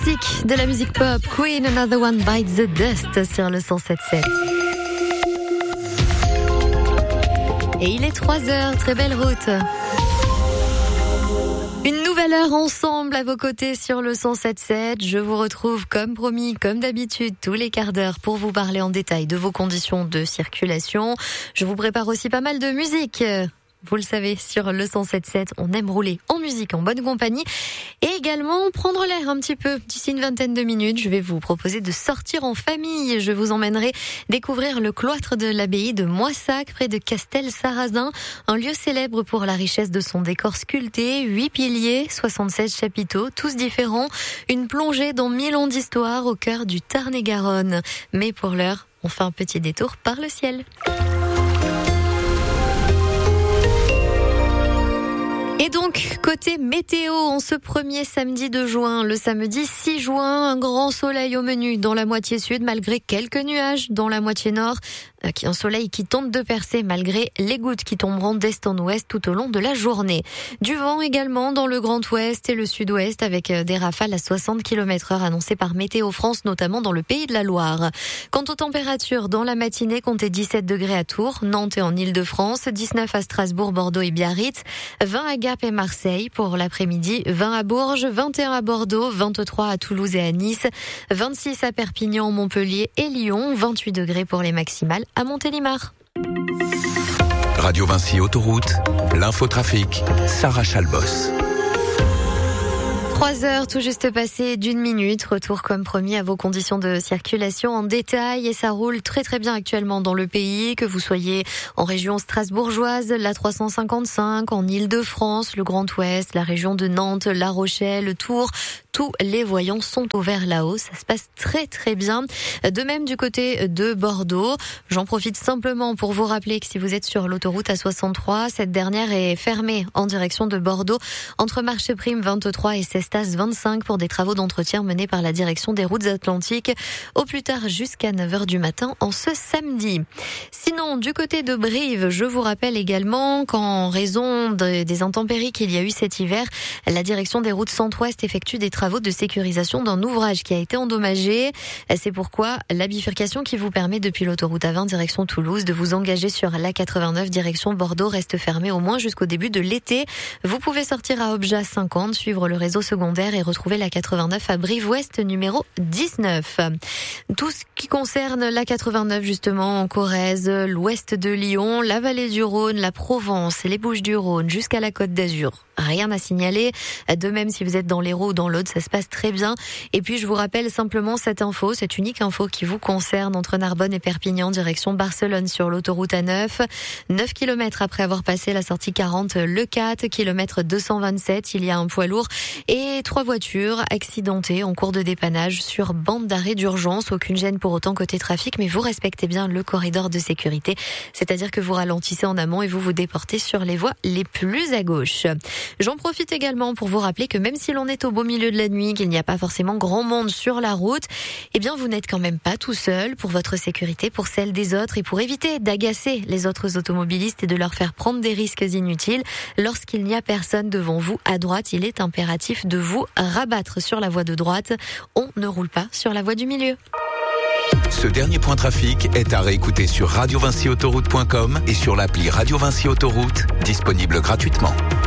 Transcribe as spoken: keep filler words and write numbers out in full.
classique de la musique pop, Queen, Another One Bites the Dust sur le cent sept sept. Et il est trois heures, très belle route. Une nouvelle heure ensemble à vos côtés sur le cent sept sept. Je vous retrouve comme promis, comme d'habitude, tous les quarts d'heure pour vous parler en détail de vos conditions de circulation. Je vous prépare aussi pas mal de musique. Vous le savez, sur le cent sept sept, on aime rouler en musique, en bonne compagnie et également prendre l'air un petit peu. D'ici une vingtaine de minutes, je vais vous proposer de sortir en famille. Je vous emmènerai découvrir le cloître de l'abbaye de Moissac, près de Castel-Sarrazin, un lieu célèbre pour la richesse de son décor sculpté, huit piliers, soixante-seize chapiteaux, tous différents, une plongée dans mille ans d'histoire au cœur du Tarn-et-Garonne. Mais pour l'heure, on fait un petit détour par le ciel. Et donc, côté météo, en ce premier samedi de juin, le samedi six juin, un grand soleil au menu dans la moitié sud, malgré quelques nuages dans la moitié nord. Un soleil qui tente de percer malgré les gouttes qui tomberont d'est en ouest tout au long de la journée. Du vent également dans le Grand Ouest et le Sud-Ouest avec des rafales à soixante kilomètres heure annoncées par Météo France, notamment dans le Pays de la Loire. Quant aux températures, dans la matinée, comptez dix-sept degrés à Tours, Nantes et en Île-de-France, dix-neuf à Strasbourg, Bordeaux et Biarritz, vingt à Gap et Marseille pour l'après-midi, vingt à Bourges, vingt et un à Bordeaux, vingt-trois à Toulouse et à Nice, vingt-six à Perpignan, Montpellier et Lyon, vingt-huit degrés pour les maximales à Montélimar. Radio Vinci Autoroute, l'infotrafic, Sarah Chalbos. Trois heures tout juste passées d'une minute. Retour comme promis à vos conditions de circulation en détail et ça roule très très bien actuellement dans le pays, que vous soyez en région strasbourgeoise, la trois cent cinquante-cinq, en Île-de-France, le Grand Ouest, la région de Nantes, La Rochelle, Tours. Tous les voyants sont ouverts là-haut. Ça se passe très très bien. De même du côté de Bordeaux. J'en profite simplement pour vous rappeler que si vous êtes sur l'autoroute A soixante-trois, cette dernière est fermée en direction de Bordeaux entre Marcheprime vingt-trois et Cestas vingt-cinq pour des travaux d'entretien menés par la direction des routes atlantiques au plus tard jusqu'à neuf heures du matin en ce samedi. Sinon, du côté de Brive, je vous rappelle également qu'en raison de, des intempéries qu'il y a eu cet hiver, la direction des routes centre-ouest effectue des travaux de sécurisation d'un ouvrage qui a été endommagé. C'est pourquoi la bifurcation qui vous permet depuis l'autoroute A vingt direction Toulouse de vous engager sur l'A quatre-vingt-neuf direction Bordeaux reste fermée au moins jusqu'au début de l'été. Vous pouvez sortir à Obja cinquante, suivre le réseau secondaire et retrouver l'A quatre-vingt-neuf à Brive-Ouest numéro dix-neuf. Tout ce qui concerne l'A quatre-vingt-neuf justement en Corrèze, l'ouest de Lyon, la vallée du Rhône, la Provence, les Bouches-du-Rhône jusqu'à la Côte d'Azur. Rien à signaler. De même, si vous êtes dans l'Hérault ou dans l'Aude, ça se passe très bien. Et puis, je vous rappelle simplement cette info, cette unique info qui vous concerne entre Narbonne et Perpignan, direction Barcelone sur l'autoroute A neuf. neuf kilomètres après avoir passé la sortie quarante, le quatre, kilomètre deux cent vingt-sept, il y a un poids lourd et trois voitures accidentées en cours de dépannage sur bande d'arrêt d'urgence. Aucune gêne pour autant côté trafic, mais vous respectez bien le corridor de sécurité. C'est-à-dire que vous ralentissez en amont et vous vous déportez sur les voies les plus à gauche. J'en profite également pour vous rappeler que même si l'on est au beau milieu de la nuit, qu'il n'y a pas forcément grand monde sur la route, eh bien vous n'êtes quand même pas tout seul. Pour votre sécurité, pour celle des autres et pour éviter d'agacer les autres automobilistes et de leur faire prendre des risques inutiles, lorsqu'il n'y a personne devant vous à droite, il est impératif de vous rabattre sur la voie de droite. On ne roule pas sur la voie du milieu. Ce dernier point trafic est à réécouter sur radio vinci autoroute point com et sur l'appli Radio Vinci Autoroute, disponible gratuitement.